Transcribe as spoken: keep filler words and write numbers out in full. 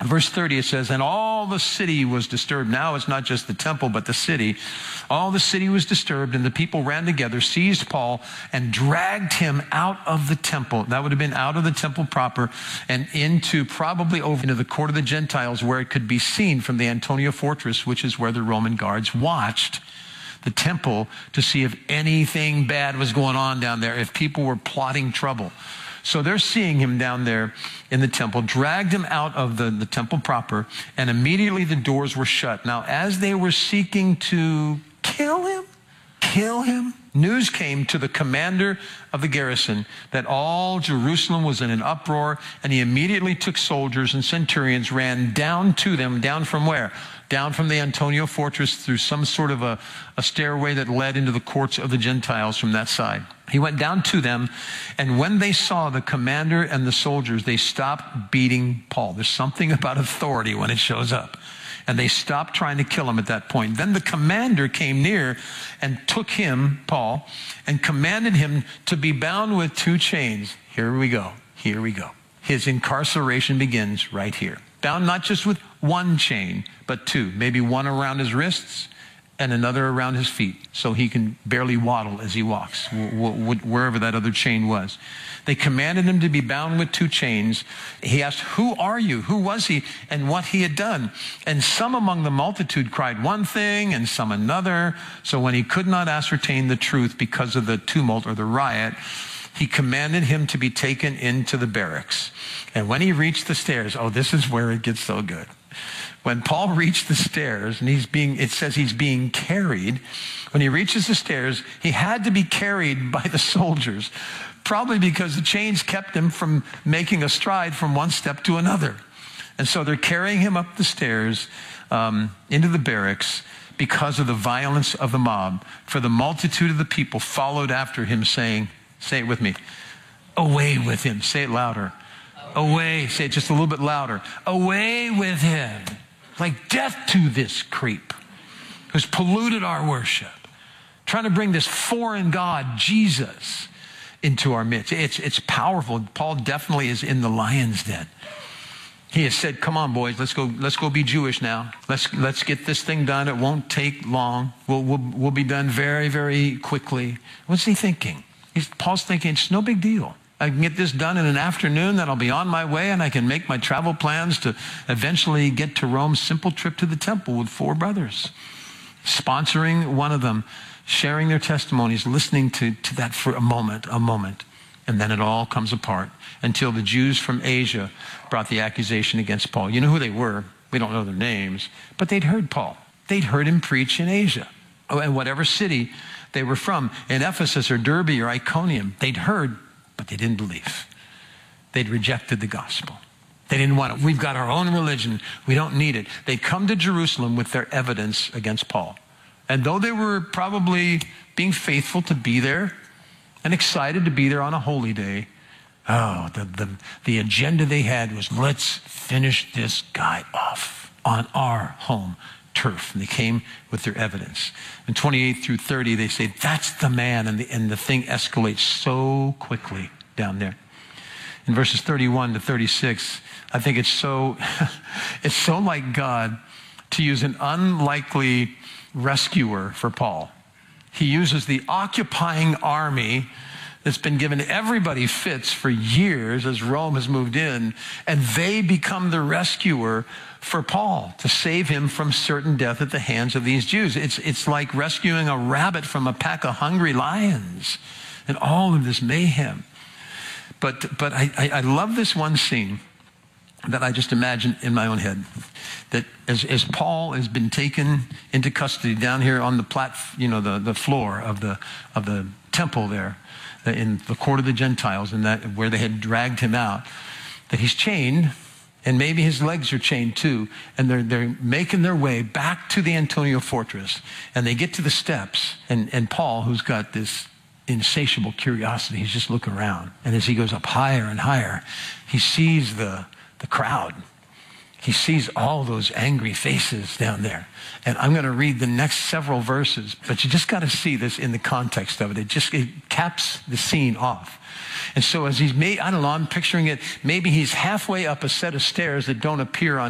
In verse thirty, it says, and all the city was disturbed. Now it's not just the temple, but the city. All the city was disturbed, and the people ran together, seized Paul, and dragged him out of the temple. That would have been out of the temple proper and into probably over into the court of the Gentiles, where it could be seen from the Antonia fortress, which is where the Roman guards watched the temple to see if anything bad was going on down there, if people were plotting trouble. So they're seeing him down there in the temple, dragged him out of the, the temple proper, and immediately the doors were shut. Now, as they were seeking to kill him, kill him, news came to the commander of the garrison that all Jerusalem was in an uproar, and he immediately took soldiers and centurions, ran down to them. Down from where? Down from the Antonia fortress through some sort of a, a stairway that led into the courts of the Gentiles from that side. He went down to them, and when they saw the commander and the soldiers, they stopped beating Paul. There's something about authority when it shows up. And they stopped trying to kill him at that point. Then the commander came near and took him, Paul, and commanded him to be bound with two chains. Here we go. Here we go. His incarceration begins right here. Bound not just with one chain, but two. Maybe one around his wrists and another around his feet, so he can barely waddle as he walks, wherever that other chain was. They commanded him to be bound with two chains. He asked, who are you? Who was he? And what he had done. And some among the multitude cried one thing and some another. So when he could not ascertain the truth because of the tumult or the riot, he commanded him to be taken into the barracks. And when he reached the stairs, oh, this is where it gets so good. When Paul reached the stairs, and he's being, it says he's being carried. When he reaches the stairs, he had to be carried by the soldiers, probably because the chains kept him from making a stride from one step to another. And so they're carrying him up the stairs um, into the barracks because of the violence of the mob. For the multitude of the people followed after him, saying, say it with me, away with him. Say it louder. Away. Say it just a little bit louder. Away with him. Like death to this creep who's polluted our worship, trying to bring this foreign God, Jesus, into our midst. It's, it's powerful. Paul definitely is in the lion's den. He has said, come on, boys, let's go, let's go be Jewish now. Let's, let's get this thing done. It won't take long. We'll, we'll, we'll be done very, very quickly. What's he thinking? He's, Paul's thinking, it's no big deal. I can get this done in an afternoon, then I'll be on my way, and I can make my travel plans to eventually get to Rome. Simple trip to the temple with four brothers, sponsoring one of them, sharing their testimonies, listening to, to that for a moment, a moment. And then it all comes apart until the Jews from Asia brought the accusation against Paul. You know who they were. We don't know their names, but they'd heard Paul. They'd heard him preach in Asia, in whatever city they were from, in Ephesus or Derbe or Iconium. They'd heard, but they didn't believe. They'd rejected the gospel. They didn't want it. We've got our own religion. We don't need it. They'd come to Jerusalem with their evidence against Paul. And though they were probably being faithful to be there and excited to be there on a holy day, oh, the, the, the agenda they had was, let's finish this guy off on our home turf. And they came with their evidence. In twenty-eight through thirty, they say, that's the man. And the, and the thing escalates so quickly down there. In verses thirty-one to thirty-six, I think it's so, it's so like God to use an unlikely rescuer for Paul. He uses the occupying army that's been given everybody fits for years as Rome has moved in, and they become the rescuer for Paul to save him from certain death at the hands of these Jews. It's, it's like rescuing a rabbit from a pack of hungry lions and all of this mayhem. But, but I, I, I love this one scene that I just imagine in my own head, that as, as Paul has been taken into custody down here on the plat, you know, the, the floor of the, of the temple there, in the court of the Gentiles, and that where they had dragged him out, that he's chained, and maybe his legs are chained too, and they're, they're making their way back to the Antonia fortress, and they get to the steps, and, and Paul, who's got this insatiable curiosity, he's just looking around, and as he goes up higher and higher, he sees the, the crowd. He sees all those angry faces down there. And I'm going to read the next several verses, but you just got to see this in the context of it. It just it caps the scene off. And so as he's made, I don't know, I'm picturing it, maybe he's halfway up a set of stairs that don't appear on